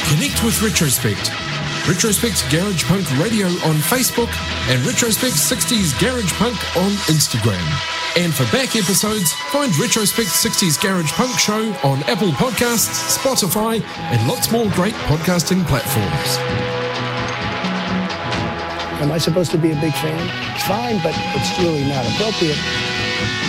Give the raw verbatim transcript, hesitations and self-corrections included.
Connect with Retrospect. Retrospect Garage Punk Radio on Facebook and Retrospect sixties Garage Punk on Instagram. And for back episodes, find Retrospect sixties Garage Punk Show on Apple Podcasts, Spotify, and lots more great podcasting platforms. Am I supposed to be a big fan? It's fine, but it's really not appropriate.